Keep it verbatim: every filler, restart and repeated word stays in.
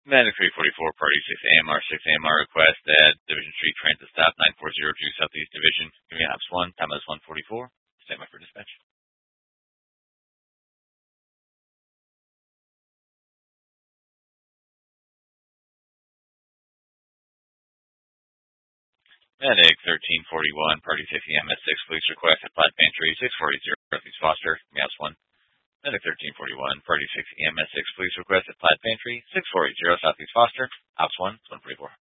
Medic three forty-four, Party six A M R, six A M R request at Division Street Transit Stop nine four zero two Southeast Division. Give me Ops one, time is one forty-four. Stand by for dispatch. Medic thirteen forty-one, Party six E M S six, police request at Platte Pantry six forty Southeast Foster. Give me Ops one. Medic thirteen forty-one, Party six E M S six, police request at Platte Pantry six forty Southeast Foster. Ops one, one forty-four.